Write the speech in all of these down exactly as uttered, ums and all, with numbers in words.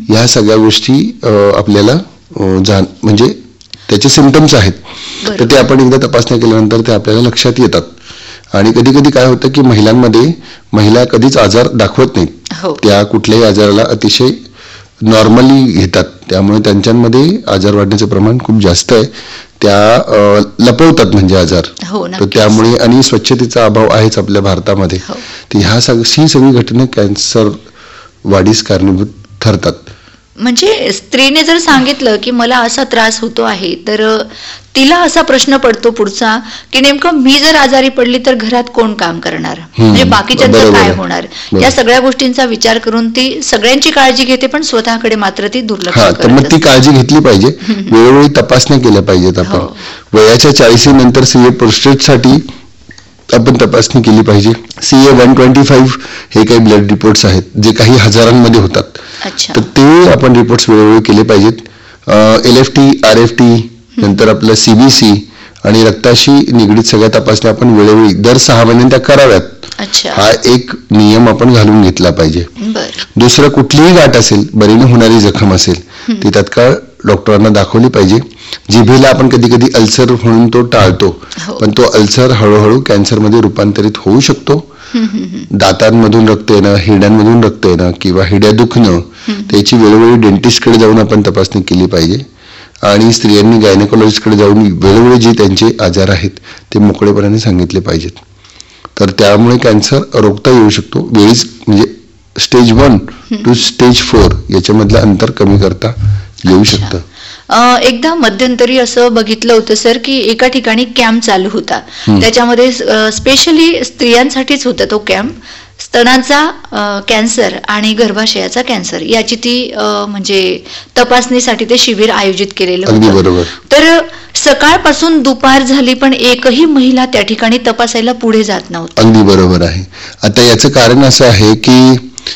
ह्या सगळ्या गोष्टी आपल्याला जाण म्हणजे त्याचे सिम्पटम्स आहेत, तर ते आपण एकदा तपासण्या केल्यानंतर ते आपल्याला लक्षात येतात. आणि कधी कधी काय होतं की महिलांमध्ये महिला कधीच आजार दाखवत नाहीत, त्या कुठल्याही आजाराला अतिशय नॉर्मली घेतात, त्यामुळे त्यांच्यामध्ये आजार वाढण्याचं प्रमाण खूप जास्त आहे. त्या लपवतात म्हणजे आजार, तर त्यामुळे आणि स्वच्छतेचा अभाव आहेच आपल्या भारतामध्ये, तर ह्या सग ही सगळी घटना कॅन्सर वाढीस कारणीभूत ठरतात. म्हणजे स्त्रीने जर सांगितलं की मला असा त्रास होतो आहे, तर तिला असा प्रश्न पडतो पुढचा की नेमकं मी जर आजारी पडली तर घरात कोण काम करणार, म्हणजे बाकीच्यांचं काय होणार, या सगळ्या गोष्टींचा विचार करून ती सगळ्यांची काळजी घेते पण स्वतःकडे मात्र ती दुर्लक्ष करते. तर मग ती काळजी घेतली पाहिजे, वेळोवेळी तपासण्या केल्या पाहिजेत. आपण वयाच्या चाळीसी नंतर सीए प्रोस्टेटसाठी आपण तपासणी केली पाहिजे. सीए वन ट्वेंटी फाईव्ह हे काही ब्लड रिपोर्ट्स आहेत जे काही हजारांमध्ये होतात, तर ते आपण रिपोर्ट्स वेळोवेळी केले पाहिजेत. L F T, R F T, नंतर आपलं सीबीसी आणि रक्ताशी निगडीत सगळ्या तपासण्या आपण वेळोवेळी दर सहा महिन्यांनी त्या कराव्यात, हा एक नियम आपण घालून घेतला पाहिजे. दुसरं, कुठलीही गाठ असेल, बरी न होणारी जखम असेल, ती तात्काळ डॉक्टरांना दाखवली पाहिजे. जिभेला आपण कधी कधी अल्सर म्हणून तो टाळतो, पण तो अल्सर हळूहळू कॅन्सरमध्ये रूपांतरित होऊ शकतो. दातांमधून रक्त येणं, हिरड्यांमधून रक्त येणं किंवा हिड्या दुखणं, त्याची वेळोवेळी डेंटिस्टकडे जाऊन आपण तपासणी केली पाहिजे. आणि स्त्रियांनी गायनेकोलॉजिस्टकडे जाऊन वेळोवेळी जे त्यांचे आजार आहेत ते मोकळेपणाने सांगितले पाहिजेत. तर त्यामुळे कॅन्सर रोखता येऊ शकतो वेळीच, म्हणजे stage one two stage four याच्यामधलं अंतर कमी करता येऊ शकतं. एकदा मध्यंतरी असं बघितलं होतं सर की एका ठिकाणी कॅम्प चालू होता, त्याच्यामध्ये स्पेशली स्त्रियांसाठीच होता तो कॅम्प. स्तनाचा कॅन्सर आणि गर्भाशयाचा कॅन्सर याची ती म्हणजे तपासणीसाठी ते शिबिर आयोजित केलेलं होतं. तर सकाळपासून दुपार झाली पण एकही महिला त्या ठिकाणी तपासायला पुढे जात नव्हती. अगदी बरोबर आहे. आता याचं कारण असं आहे की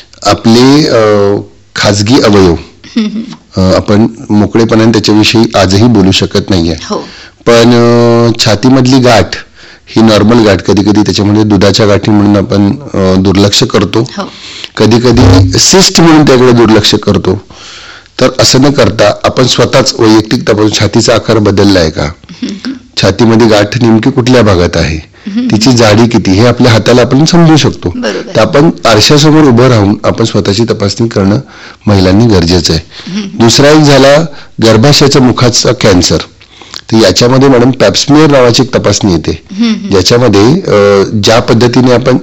आपले खाजगी अवयव आपण मोकळेपणाने त्याच्याविषयी आजही बोलू शकत नाहीये, पण छातीमधली गाठ ही नॉर्मल गाठ, कधी कधी त्याच्यामध्ये दुधाच्या गाठी म्हणून आपण दुर्लक्ष करतो, कधी कधी सिस्ट म्हणून त्याकडे दुर्लक्ष करतो. तर असं न करता आपण स्वतःच वैयक्तिक तपासून छातीचा आकार बदललाय का, छातीमध्ये गाठ नेमकी कुठल्या भागात आहे, तिची जाडी किती, हे आपल्या हाताला आपण समजू शकतो. तर आपण आरशासमोर उभं राहून आपण स्वतःची तपासणी करणं महिलांनी गरजेचं आहे. दुसरा एक झाला गर्भाशयाच्या मुखाचा कॅन्सर. तर याच्यामध्ये मॅडम पॅप्समियर नावाची एक तपासणी येते, ज्याच्यामध्ये ज्या पद्धतीने आपण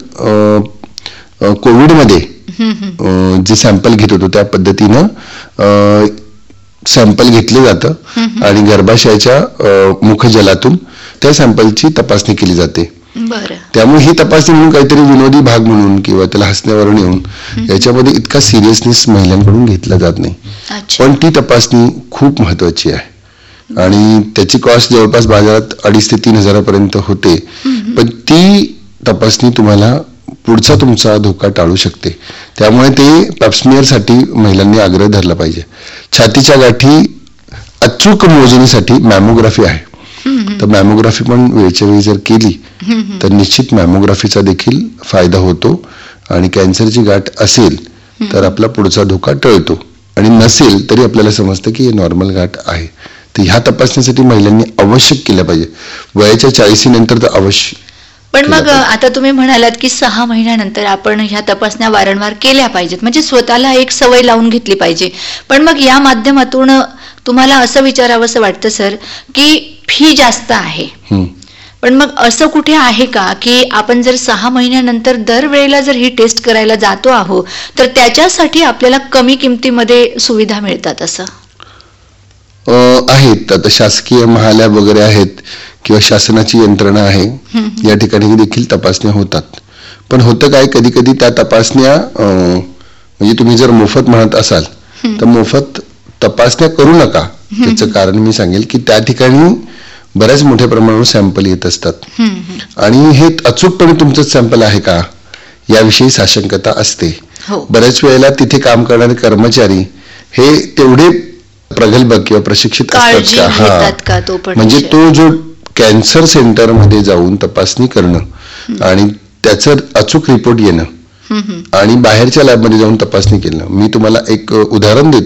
कोविडमध्ये जे सॅम्पल घेत होतो त्या पद्धतीनं सॅम्पल घेतलं जातं आणि गर्भाशयाच्या मुखजलातून त्या सॅम्पलची तपासणी केली जाते. त्यामुळे ही तपासणी म्हणून काहीतरी विनोदी भाग म्हणून किंवा त्याला हसण्यावरून येऊन याच्यामध्ये इतका सिरियसनेस महिलांकडून घेतला जात नाही, पण ती तपासणी खूप महत्वाची आहे आणि त्याची कॉस्ट जवळपास बाजारात अडीच ते तीन हजारापर्यंत होते, पण ती तपासणी तुम्हाला पुढचा तुमचा धोका टाळू शकते. त्यामुळे ते पॅप्समियरसाठी महिलांनी आग्रह धरला पाहिजे. छातीच्या गाठी अचूक मोजणीसाठी मॅमोग्राफी आहे, तर मॅमोग्राफी पण वेळच्या वेळी जर केली तर निश्चित मॅमोग्राफीचा देखील फायदा होतो आणि कॅन्सरची गाठ असेल तर आपला पुढचा धोका टळतो आणि नसेल तरी आपल्याला समजतं की हे नॉर्मल गाठ आहे. तर ह्या तपासणीसाठी महिलांनी आवश्यक केल्या पाहिजे, वयाच्या चाळीसी नंतर तर अवश्य. पण मग आता तुम्ही म्हणालात की सहा महिन्यानंतर आपण ह्या तपासण्या वारंवार केल्या पाहिजेत, म्हणजे स्वतःला एक सवय लावून घेतली पाहिजे. पण मग या माध्यमातून तुम्हाला असं विचारावंसं वाटतं सर की फी जास्त आहे, पण मग असं कुठे आहे का की आपण जर सहा महिन्यानंतर दरवेळेला जर ही टेस्ट करायला जातो आहोत तर त्याच्यासाठी आपल्याला कमी किमतीमध्ये सुविधा मिळतात? असं आहेत, आता शासकीय महालॅब वगैरे आहेत किंवा शासनाची यंत्रणा आहे, या ठिकाणी देखील तपासण्या होतात. पण होतं काय, कधी कधी त्या तपासण्या म्हणजे तुम्ही जर मोफत म्हणत असाल तर मोफत तपासण्या करू नका. त्याचं कारण मी सांगेल की त्या ठिकाणी बऱ्याच मोठ्या प्रमाणावर सॅम्पल येत असतात आणि हे अचूकपणे तुमचं सॅम्पल आहे का याविषयी साशंकता असते. बऱ्याच वेळेला तिथे काम करणारे कर्मचारी हे तेवढे प्रगल्भ किंवा प्रशिक्षित असतात का, हा म्हणजे तो जो कॅन्सर सेंटर मध्ये जाऊन तपासणी करणं आणि त्याचं अचूक रिपोर्ट येणं आणि बाहेरच्या लॅबमध्ये जाऊन तपासणी केलं. मी तुम्हाला एक उदाहरण देतो.